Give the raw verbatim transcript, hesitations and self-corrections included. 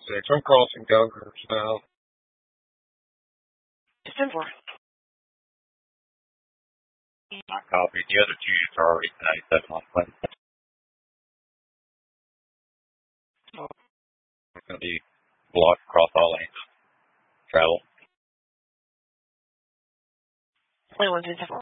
six. I'm crossing Governors now. Just ten four. I copied. The other two units are already ninety-seven on Clinton. It's going to be blocked across all lanes of travel. twenty-one ten four.